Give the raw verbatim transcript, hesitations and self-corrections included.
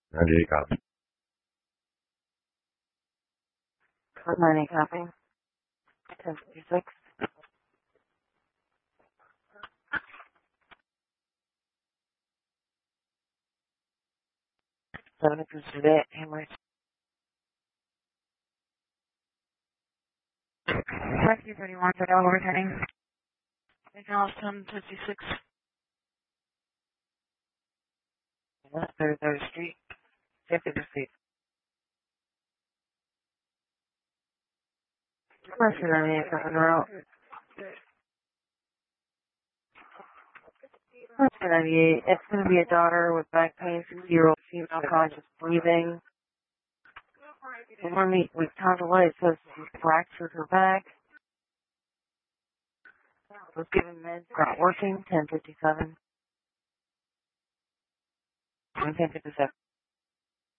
ninety-eight copy. ninety copy. ten fifty-six. seventy today, Henry. Rescue thirty-one, for Delaware returning. Dallas ten fifty-six. West thirty-third Street. fifty Street. Rescue ninety-eight, coming out. Rescue ninety-eight. It's going to be a daughter with back pain, sixty-year-old female conscious breathing. And when we, we talked away, it says she fractured her back. Was given meds, not working, ten fifty-seven. ten fifty-seven.